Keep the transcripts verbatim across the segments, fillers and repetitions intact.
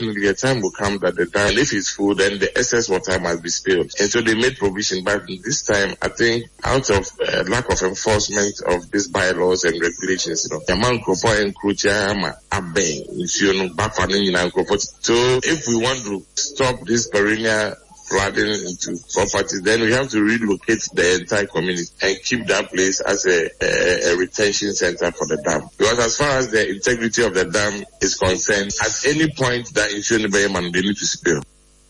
unfortunately, a time will come that the dam, if it's full, then the excess water must be spilled. And so they made provision, but this time, I think, out of uh, lack of enforcement of these bylaws and regulations, you know, the man and so if we want to stop this perennial flooding into properties, then we have to relocate the entire community and keep that place as a, a, a retention center for the dam. Because as far as the integrity of the dam is concerned, at any point that insurance man they need to spill.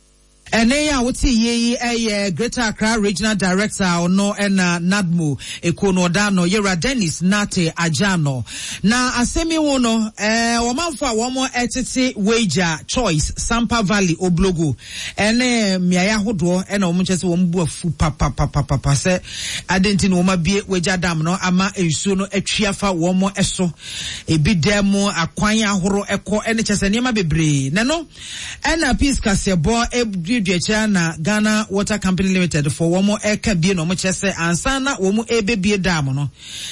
And ya wuti ye eh Greater Accra Regional Director ono ena Nadmo Ekono Dano Yera Dennis Nate Ajano na asemi wono eh womanfo a womo etete wager choice Sampa Valley Oblogo ene miaya hodo ena womo chese womo bu afu papa papa papa se adenti no ma bie wager dam no ama ensuo no atwiafa womo eso ebi demo akwan ahoro eko ene chese niam bebre na no ena peace kasebo e na Ghana Water Company Limited for womo eka bie no mo chese ansana womo ebe bie dam no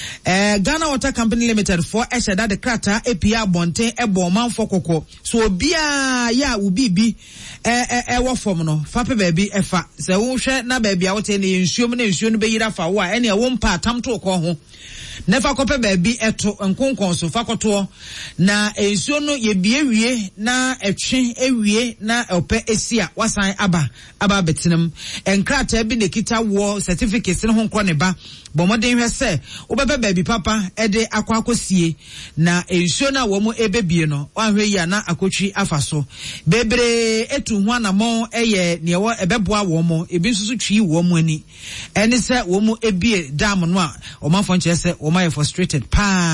eh Ghana Water Company Limited for esheda de krata epia bonten ebo manfo kokko so bia ya ubi bi eh eh eh wo fom no fa pe baabi efa se wo hwe na baabi a wote ne nsuom na nsuo no be yira fa wo a ene wo mpa tamto ko ho nefa kope baabi eto nkonkon so fakoto na ensuo no ye bie wie na etwe ewie na ope esia wasan aba aba betinam enkrata bi ne kita wo certificate ne ho nkro ne ba bomoden hwe se obebe baabi papa ede akwa akosie na ensuo na wo mo ebebie no wanhwe ya na akotwi afaso bebre etu ho anamo eye ne wo ebeboa wo mo ebi nsusu twi wo mo ani ene se wo mo ebie dam no a o manfo nche se o ma frustrated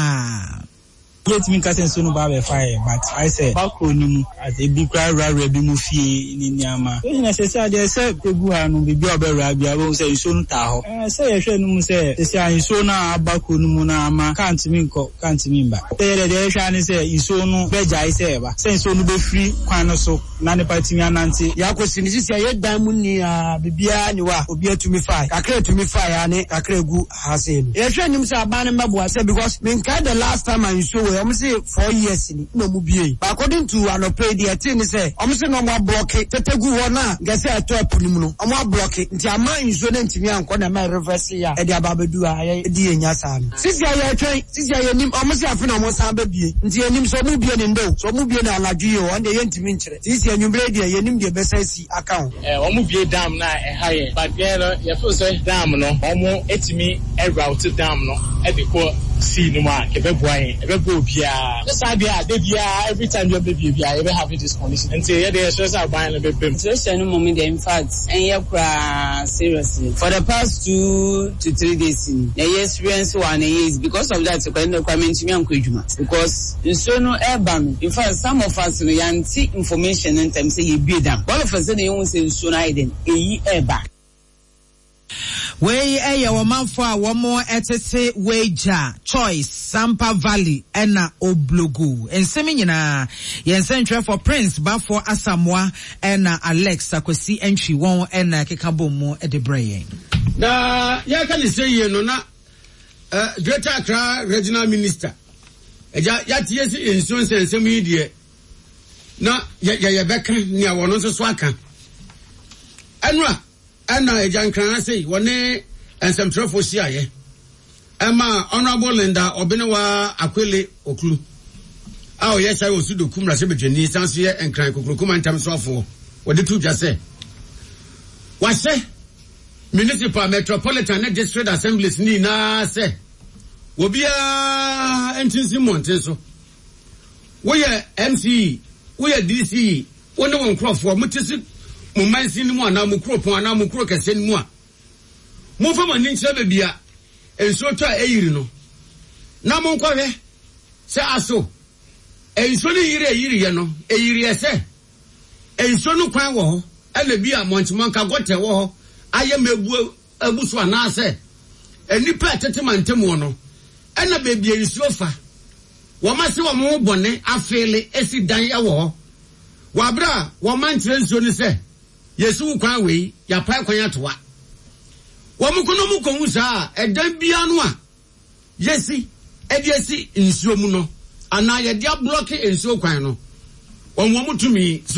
pa Let me cut and soon by fire, but I say, Bakonum as a big cry, Rabbi Mufi in Yama. I say, they said, Guan be Rabbi, I won't say soon Taho. I say, I shouldn't say, they say, I saw now Bakonumuna, can't mean, can't mean back. They shall say, you saw no beja, I say, say, so no be free, Quanoso, Nani Patimia Nancy, Yakosin, this is a diamond, Bibia, you are, Obia to me fire, I clear to me fire, and I clear good, has him. I shouldn't him say, Banamabu, I said, because, mean, the last time I saw I'm say four years in no mubie. But according to an opinion, the thing say, I'm saying no more block it. Tetegu wana, gase ato apunimuno. I'm more block it. Nti ama insurance me anko na my reverse ya. Edi ababedu a edi enya sam. Sisi ya twen, sisi ya nim, I'm say afina mo sam bebie. Nti enim so mubie ne ndo. So mubie na alaju yo, ande ye ntimi nkyere. Sisi ya nwumbre de ye nim de besa si account. Eh, omubie dam na e haye. But there no, ye feel say dam no, omo etimi e route dam no. E de ko see no ma kebeboa ebebo bia this idea dey bia every time you baby bia you have this condition and say they stress out buying a baby so no moment in fact and you cry seriously for the past two to three days the experience one is because of that so kind of comment me ankodwuma because so no urban in fact some of us no yanti information in terms say you be them all of us say you say so na hidden eyi eba we eye wo manfo a wo mo etete wager choice Sampa Valley ena Oblogo ensemi nyina yensentwe for Prince Bafo Asamoah ena Alex Akwasi entry won ena kekabom e de brain na ya kan say ye no na uh, Greater Accra Regional Minister eja ya tie si insurance ensemi die na ya ya beka ni a wono so so aka enwa ana ejankran say wone ensem trofo siaye ema honorable Linda Obenewa Akwele Oklu awo yesa osudo kumra se bedwani sanso ye enkran kokrokuma ntam sofo wode tu dwa se wase municipal metropolitan district assemblies ni na se wobia entinsi monten so wo ye M C E wo ye D C E wone won crofo mutisi mo mansi ni mu ana mo kropon ana mo kro kese ni mu a mo fa mani nche be bia enso to eyiri no na mo nkwawe se aso enso ni yiri eyiri ye no eyiri ese enso no kwan wo ho ele bia montimo ka gote wo ho aye mebu abusu ana ase enipa tete mantemo no ena be bia nsuo fa wo ma se wo mo bone afele esi dan ye wo ho wa bra wo man tire nsuo ni se yesu kwan we ya pa kwan atoa wo mukono mukonwu sa edan bia no a yesi ediesi nsuo mu no ana ye dia block nsuo kwan no wo mo mutumi